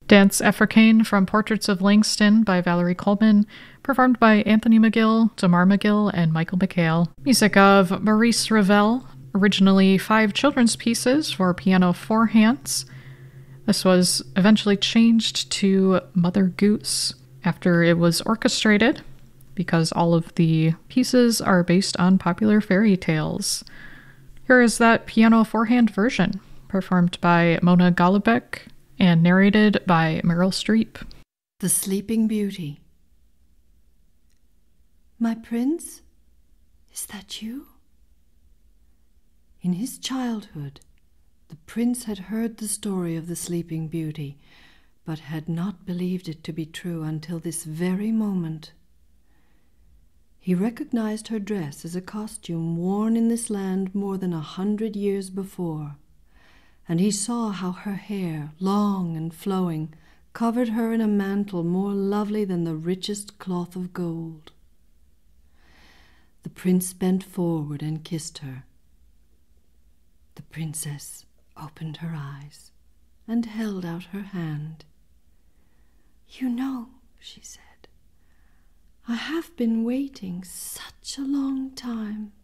Dance Africaine from Portraits of Langston by Valerie Coleman, performed by Anthony McGill, Damar McGill, and Michael McHale. Music of Maurice Ravel, originally 5 children's pieces for piano 4 hands. This was eventually changed to Mother Goose after it was orchestrated, because all of the pieces are based on popular fairy tales. Here is that piano 4-hand version, performed by Mona Golubeck and narrated by Meryl Streep. The Sleeping Beauty. My prince, is that you? In his childhood, the prince had heard the story of the Sleeping Beauty, but had not believed it to be true until this very moment. He recognized her dress as a costume worn in this land more than 100 years before, and he saw how her hair, long and flowing, covered her in a mantle more lovely than the richest cloth of gold. The prince bent forward and kissed her. The princess opened her eyes and held out her hand. "You know," she said, "I have been waiting such a long time.